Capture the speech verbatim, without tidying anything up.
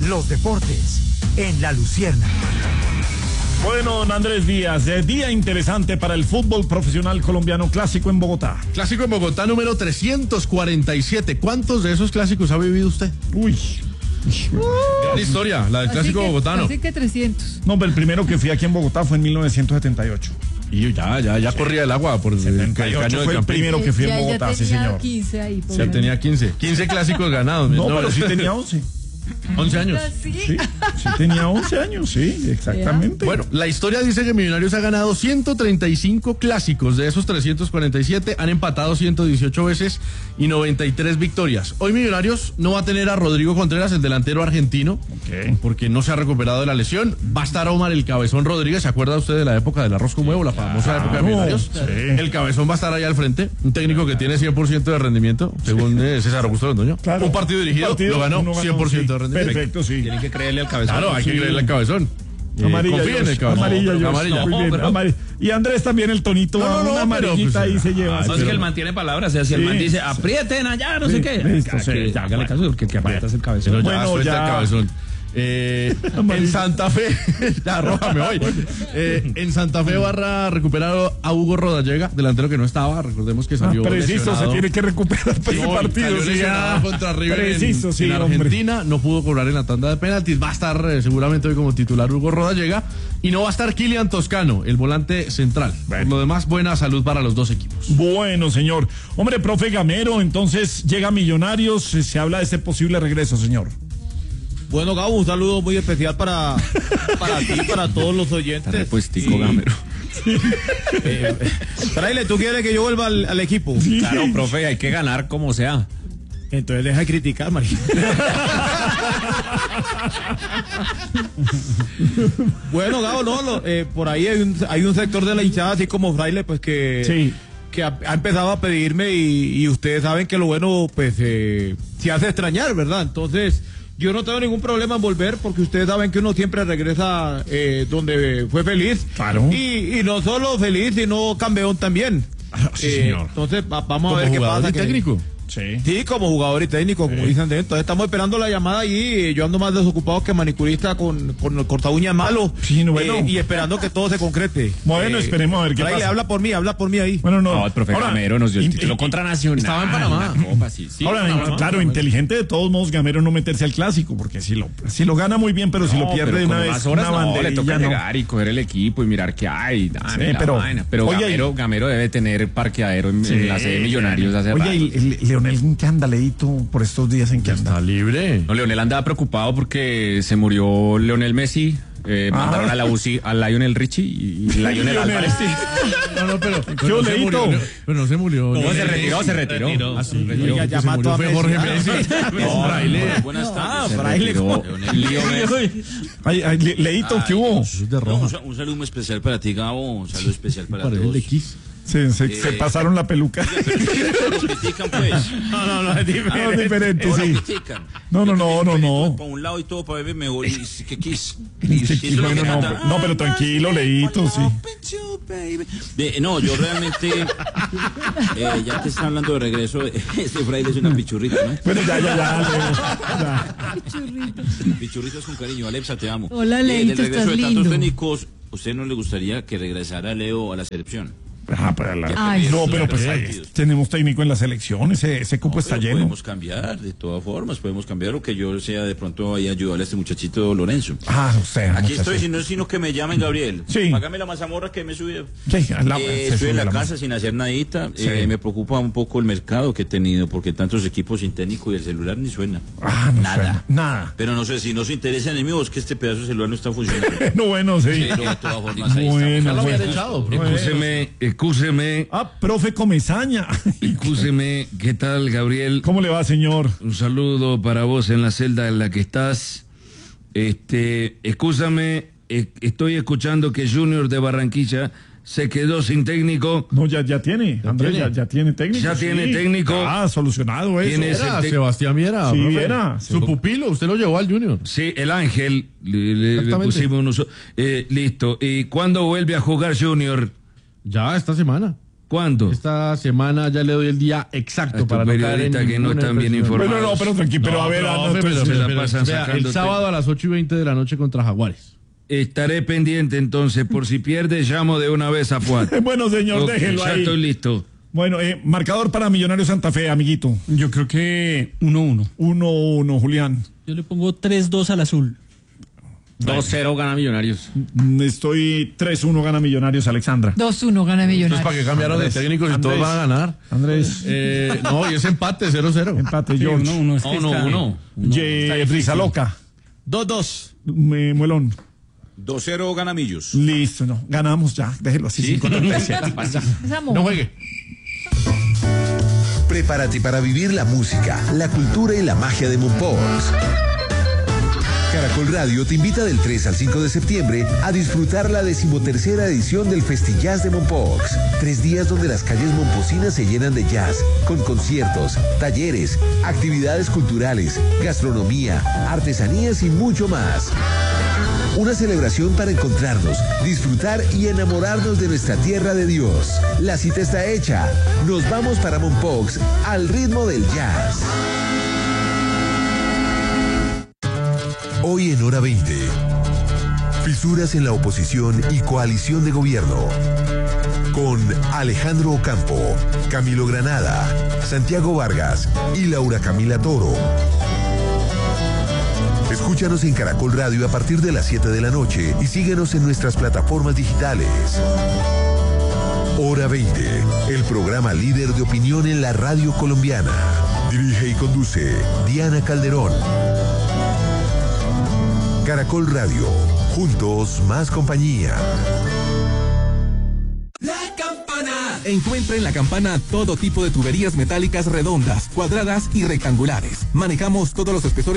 los deportes en La Luciérnaga. Bueno, don Andrés Díaz, eh, día interesante para el fútbol profesional colombiano, clásico en Bogotá. Clásico en Bogotá número trescientos cuarenta y siete. ¿Cuántos de esos clásicos ha vivido usted? Uy. Gran historia, la del clásico que, bogotano. Así que trescientos. No, pero el primero que fui aquí en Bogotá fue en mil novecientos setenta y ocho. Y ya, ya, ya corría el agua por setenta y ocho el caño fue de el primero que fui en Ya- ya Bogotá, sí tenía señor. quince ahí. por Ya lo tenía menos. quince. quince clásicos ganados. No, pero sí tenía once. once años. ¿Sí? Sí, sí tenía once años, sí, exactamente. Bueno, la historia dice que Millonarios ha ganado ciento treinta y cinco clásicos. De esos trescientos cuarenta y siete han empatado ciento dieciocho veces y noventa y tres victorias. Hoy Millonarios no va a tener a Rodrigo Contreras, el delantero argentino, Ok. porque no se ha recuperado de la lesión. Va a estar Omar el Cabezón Rodríguez. ¿Se acuerda usted de la época del arroz con huevo, la famosa época de Millonarios? sí. El Cabezón va a estar ahí al frente. Un técnico que tiene cien por ciento de rendimiento, según eh, César Augusto Londoño. Claro. Un partido dirigido, Un partido, lo ganó, uno ganó, cien por ciento sí. de rendimiento. Perfecto, sí. Tienen que creerle al cabezón. Claro, hay que Sí. creerle al Cabezón. Eh, Amarilla, confía en el George, Cabezón. amarilla, George, Amarilla. muy No, bien, pero- amarilla. Y Andrés también el tonito, No, no, no, una pero, amarillita pues, ahí se lleva. No, es pero- que el man tiene palabras, o sea, si el Sí. man dice aprieten allá, no Sí, sé qué. listo, que- sí, que ya, hágale bueno. caso, porque el que aprieta es el cabezón. Pero ya, Bueno, suelta ya. el Cabezón. Eh, en Santa Fe, ya rójame hoy. Eh, en Santa Fe va a recuperar a Hugo Rodallega, delantero que no estaba. Recordemos que Ah, salió preciso, lesionado. se tiene que recuperar para ese No, partido. salió Sí, lesionado ya. contra River en- Preciso, en, sí, hombre. Argentina. No pudo cobrar en la tanda de penaltis. Va a estar eh, seguramente hoy como titular Hugo Rodallega. Y no va a estar Kylian Toscano, el volante central. Bueno. Por lo demás, buena salud para los dos equipos. Bueno, señor. Hombre, profe Gamero, entonces llega Millonarios, se, se habla de ese posible regreso, señor. Bueno, Gabo, un saludo muy especial para, para ti, para todos los oyentes. Repuestico, Y, Gamero. eh, Fraile, ¿tú quieres que yo vuelva al, al equipo? Claro, profe, hay que ganar como sea. Entonces deja de criticar, María. Bueno, Gabo, no, lo- eh, por ahí hay un, hay un sector de la hinchada, así como Fraile, pues que, Sí. que ha, ha empezado a pedirme y, y ustedes saben que lo bueno, pues, eh, se hace extrañar, ¿verdad? Entonces, yo no tengo ningún problema en volver porque ustedes saben que uno siempre regresa eh, donde fue feliz. Claro. Y, y no solo feliz, sino campeón también. Ah, sí, Eh, señor. Entonces, va- vamos a Como ver qué jugador pasa. y que- técnico. Sí. Sí, como jugador y técnico, como dicen de entonces estamos esperando la llamada allí. Yo ando más desocupado que manicurista con, con el corta uñas malo. Sí, no, bueno. eh, y esperando que todo se concrete. Bueno, esperemos a ver qué Fraile, pasa. habla por mí, habla por mí ahí. Bueno, no. No, el profe Ahora, Gamero nos dio el in- título in- contra Nacional. Estaba en Panamá. Una copa, sí, sí, Ahora, Panamá. in- claro, inteligente de todos modos Gamero no meterse al clásico, porque si lo, si lo gana muy bien, pero si No, lo pierde pero de una con vez, más horas, una no, le banderilla, toca no. llegar y coger el equipo y mirar qué hay. Dame Sí, la pero- vaina. Pero oye, Gamero, Gamero debe tener parqueadero en, en la sede de Millonarios hace Oye, rato. ¿y el- Leonel en qué anda, Leito, por estos días en qué anda? Está libre. No, Leonel andaba preocupado porque se murió Leonel Messi. Eh, Ah. Mandaron a la U C I a Lionel Richie y, y Lionel Álvarez. No, no, pero. ¿Qué pero no se Leito? murió, pero no se murió. No, No, se retiró, se retiró. Ah, sí, retiró. Oiga, El que ya se mató murió a fue Messi. Jorge Ah. Messi. No, Fraile. buenas tardes. Se Fraile. retiró Leo Messi. Ay, ay, Le- Leito, ¿qué hubo? Eso es de No, roja. un, sa- un saludo muy especial para ti, Gabo. Un saludo especial para Parece el todos. de Kiss. Se, se, se Eh, pasaron la peluca. Pero critican, pues. No, no, no, es Ah, diferente. es diferente, Todos sí. lo critican. No, no, no, no, no. Para un lado y todo para ver mejor. Y, y- ¿Qué quis? Sí, Eso es lo bueno, que no, canta. no, pero tranquilo, Leito, sí. De- no, yo realmente, eh, ya que está hablando de regreso, este Fraile es una pichurrita, ¿no? Bueno, ya, ya, ya, Leo, ya. Pichurritas con cariño. Alexa, te amo. Hola, Eh, Leito, del regreso estás de tantos lindo. técnicos, ¿usted no le gustaría que regresara Leo a la selección? Ah, para la- Ay, no, sí. pero pues ahí tenemos técnico en la selección, ese, ese cupo No, está pero lleno. Podemos cambiar, de todas formas, podemos cambiar lo que yo sea de pronto ahí ayudarle a este muchachito Lorenzo. Ah, o sea, Aquí muchacho. estoy, si no es sino que me llamen, Gabriel. Sí. Págame la mazamorra que me sube. Sí, al lado, Eh, se estoy en sube la la casa sin hacer nadita. Sí. Eh, me preocupa un poco el mercado que he tenido, porque tantos equipos sin técnico y el celular ni suena. Ah, no Nada. suena, nada. Pero no sé si no se interesan en mí o es que este pedazo de celular no está funcionando. No, bueno, sí. Pero de todas formas, ahí Bueno, estamos. lo habían bueno. echado, bro. Excúseme, excúseme, Ah, profe Comesaña. excúseme, ¿qué tal, Gabriel? ¿Cómo le va, señor? Un saludo para vos en la celda en la que estás. Este, excúsame, eh, estoy escuchando que Junior de Barranquilla se quedó sin técnico. No, ya, ya tiene, Andrés, tiene. ya, ya tiene técnico. Ya tiene técnico. Ah, solucionado eso. ¿Quién es? Era el te- Sebastián Viera. Sí, profe. Viera. Su pupilo, usted lo llevó al Junior. Sí, el Ángel. Le, le- le Exactamente. pusimos unos- eh, listo. ¿Y cuándo vuelve a jugar Junior? Ya, esta semana. ¿Cuándo? Esta semana ya le doy el día exacto A para estos no caer en periodistas que no ninguna están bien impresión. informados. Bueno, no, pero tranquilo, pero a ver, No, Ana, pero- entonces- se la pero- pasan vea, el sacándote. sábado a las ocho y veinte de la noche contra Jaguares. Estaré pendiente entonces, por si pierde, llamo de una vez a Fuad. Bueno, señor, Ok, déjelo ya ahí. estoy listo. Bueno, eh, marcador para Millonarios Santa Fe, amiguito. Yo creo que uno uno. uno uno, Julián. Yo le pongo tres dos al azul. dos cero gana Millonarios. Mm, Estoy tres uno, gana Millonarios, Alexandra. dos uno gana Entonces, Millonarios. ¿para qué cambiaron Andrés, de técnicos si Andrés. todos van a ganar? Andrés. Eh, no, y es empate, cero cero. Empate, Sí, George. uno uno. Es que Uno, está- uno. Ye- Risa Loca. dos dos. Me- Muelón. dos cero gana Millos. Listo, no. Ganamos ya. Déjelo así. cinco treinta y siete. Es amor. No juegue. Prepárate para vivir la música, la cultura y la magia de Mompox. Caracol Radio te invita del tres al cinco de septiembre a disfrutar la decimotercera edición del Festillas de Mompox. Tres días donde las calles momposinas se llenan de jazz, con conciertos, talleres, actividades culturales, gastronomía, artesanías y mucho más. Una celebración para encontrarnos, disfrutar y enamorarnos de nuestra tierra de Dios. La cita está hecha. Nos vamos para Mompox al ritmo del jazz. Hoy en Hora veinte. Fisuras en la oposición y coalición de gobierno. Con Alejandro Ocampo, Camilo Granada, Santiago Vargas y Laura Camila Toro. Escúchanos en Caracol Radio a partir de las siete de la noche y síguenos en nuestras plataformas digitales. Hora veinte, el programa líder de opinión en la radio colombiana. Dirige y conduce Diana Calderón. Caracol Radio, juntos más compañía. La Campana. Encuentra en La Campana todo tipo de tuberías metálicas redondas, cuadradas y rectangulares. Manejamos todos los espesores